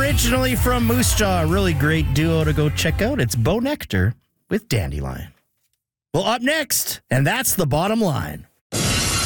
Originally from Moose Jaw, a really great duo to go check out. It's Bo Nectar with Dandelion. Well, up next, and that's the bottom line.